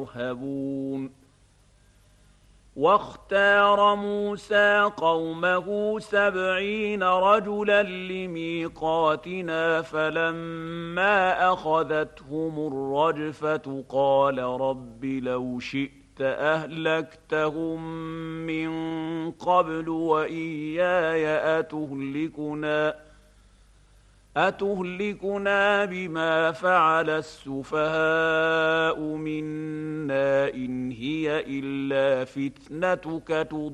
يرهبون واختار موسى قومه 70 رجلا لميقاتنا فلما أخذتهم الرجفة قال رب لو شئت أهلكتهم من قبل وإياي أتهلكنا بما فعل السفهاء منا إن هي إلا فتنتك